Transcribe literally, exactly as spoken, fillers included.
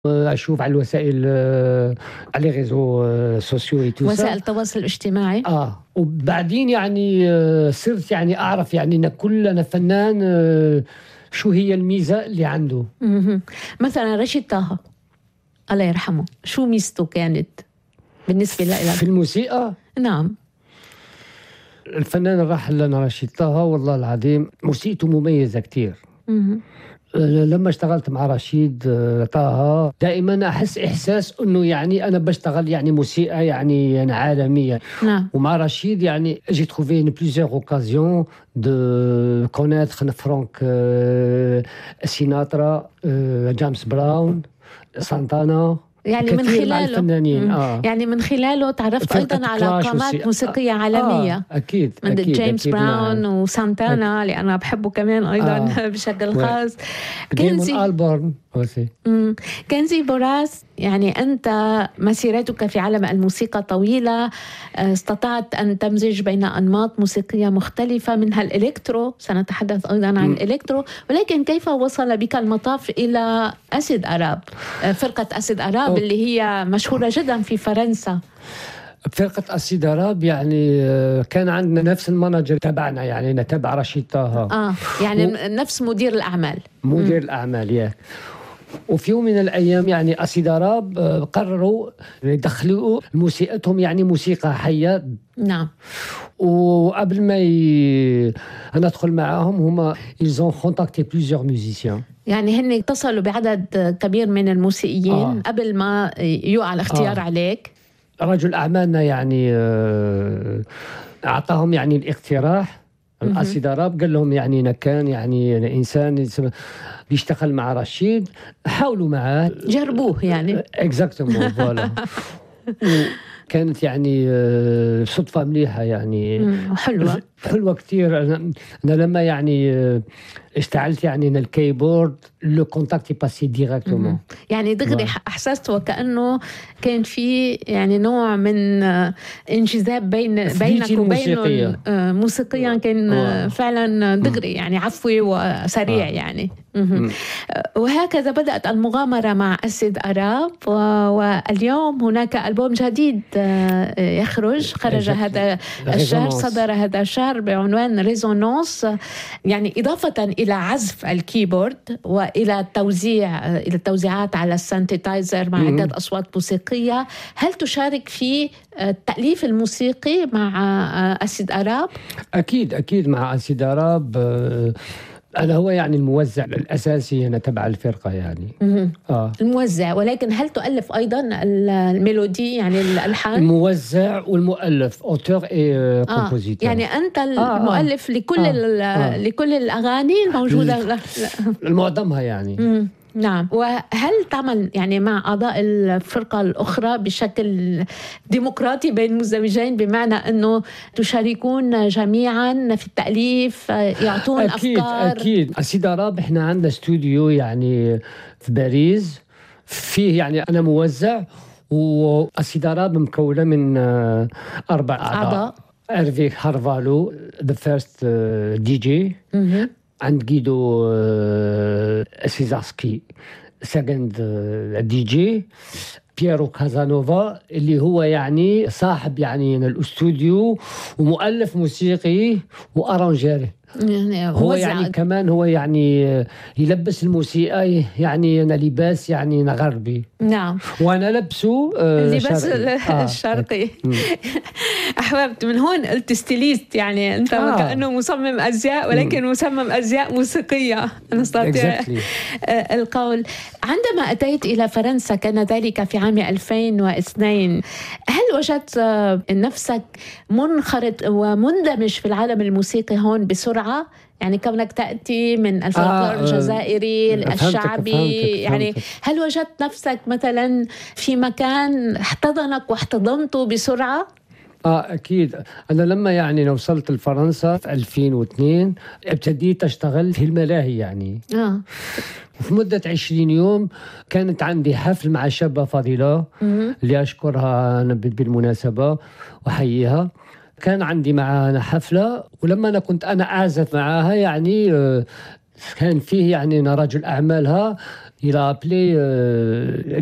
أشوف على الوسائل آه، على ريزو سوسيو اي تو سا. وسائل التواصل الاجتماعي. اه وبعدين يعني آه، صرت يعني أعرف يعني أن كل أنا فنان آه، شو هي الميزة اللي عنده. مهم. مثلا رشيد طه الله يرحمه، شو ميزته كانت بالنسبة لك؟ في الموسيقى نعم. الفنان الراحل لنا رشيد طه والله العظيم موسيقته مميزة كتير. مهم. لما اشتغلت مع رشيد آه، طه دائما احس احساس انه يعني انا بشتغل يعني موسيقى يعني, يعني عالميه. نعم. ومع رشيد يعني جي تروفي بليزيور اوكازيون دو كونيتر فرانك آه، سيناترا آه، جيمس براون سانتانا يعني من كثير مع خلاله الفنانين. آه. يعني من خلاله تعرفت فرقة أيضا على كلاش قامات وسي- موسيقية آه. عالمية. آه. أكيد من أكيد جيمس أكيد براون معه. وسانتانا اللي أنا بحبه كمان أيضا آه. بشكل و- خاص. ديمون كنزي ألبورن aussi. مم. كنزي بوراس، يعني أنت مسيرتك في عالم الموسيقى طويلة، استطعت أن تمزج بين أنماط موسيقية مختلفة منها الإلكترو، سنتحدث أيضا عن مم. الإلكترو، ولكن كيف وصل بك المطاف إلى أسيد أراب، فرقة أسيد أراب أوه. اللي هي مشهورة جدا في فرنسا؟ فرقة أسيد أراب يعني آه، كان عندنا نفس المانجر تبعنا يعني نتبع رشيد طه. آه يعني و- نفس مدير الأعمال. مدير الأعمال ياك. وفي يوم من الأيام يعني أسيد أراب آه، قرروا يدخلوا موسيقتهم يعني موسيقى حية. نعم. وقبل ما ي... أنا أدخل معاهم هما ils ont contacté plusieurs musiciens. يعني هن اتصلوا بعدد كبير من الموسيقيين آه. قبل ما يقع الاختيار آه. عليك. رجل أعمالنا يعني آه، أعطاهم يعني الاقتراح. مهم. الأسيد أراب قال لهم يعني أنا كان يعني إنسان يسم- بيشتغل مع رشيد، حاولوا معاه جربوه يعني. اكزاكتومون فوالا. كانت يعني آه، صدفة مليحة يعني مم، حلوة. حلوة كتير. أنا, أنا لما يعني آه، اشتعلت يعني أنا الكيبورد لو كونتاكت باسي ديريكتومون. مم. يعني دغري واو. احسست وكأنه كان في يعني نوع من آه، انجذاب بين فليتي بينك وبينه الموسيقية. آه، موسيقيا كان آه، واو. فعلا دغري يعني عفوي وسريع آه. يعني. مهم. مم. وهكذا بدأت المغامرة مع أسيد أراب، و- واليوم هناك ألبوم جديد آه، يخرج خرج Exactly. هذا الشهر، Résonance. صدر هذا الشهر بعنوان ريزونانس. يعني إضافة إلى عزف الكيبورد وإلى التوزيع إلى التوزيعات على السنتيتايزر مع مم. عدة أصوات موسيقية، هل تشارك في التأليف الموسيقي مع أسيد أراب؟ أكيد أكيد مع أسيد أراب. آه، أنا هو يعني الموزع الأساسي هنا تبع الفرقة يعني. مهم. آه. الموزع، ولكن هل تؤلف أيضا الميلودي يعني الألحان؟ الموزع والمؤلف أوتور إي آه كومبوزيتور. يعني أنت آه. المؤلف لكل آه. ال- آه. لكل الأغاني الموجودة. ل- معظمها يعني. مم. نعم. وهل تعمل يعني مع أعضاء الفرقة الأخرى بشكل ديمقراطي بين مزدوجين، بمعنى أنه تشاركون جميعا في التأليف، يعطون أكيد أفكار؟ أكيد. أسيد أراب إحنا عندنا استوديو يعني في باريس، فيه يعني أنا موزع، وأسيد أراب مكونة من آه، أربع أعضاء. أعضاء. أرفي هارفالو the first uh, دي جي. مهم. عند جيدو آه، سيزارسكي سكند دي جي. بييرو كازانوفا اللي هو يعني صاحب يعني الاستوديو ومؤلف موسيقي وارانجير. يعني هو موزع. يعني كمان هو يعني يلبس الموسيقى يعني أنا لباس يعني أنا غربي، نعم. وانا لبسه آه، اللباس شرقي. آه. الشرقي. مم. أحببت من هون قلت ستيليست، يعني أنت آه. وكأنه مصمم أزياء، ولكن مصمم أزياء موسيقية، نستطيع Exactly. القول. عندما أتيت إلى فرنسا كان ذلك في عام ألفين واثنين، هل وجدت نفسك منخرط ومندمج في العالم الموسيقي هون بسرعة؟ يعني كونك تأتي من الفلكلور آه، الجزائري فهمتك- الشعبي، فهمتك- يعني فهمتك. هل وجدت نفسك مثلا في مكان احتضنك واحتضنته بسرعة؟ آه أكيد. أنا لما يعني وصلت لفرنسا في ألفين واثنين ابتديت أشتغل في الملاهي يعني. آه. في مدة عشرين يوم كانت عندي حفل مع شابة فاضلة اللي أشكرها أنا بالمناسبة وحييها. كان عندي معها حفلة، ولما أنا كنت أنا أعزف معها يعني آه، كان فيه يعني أنا رجل أعمالها il a appelé euh,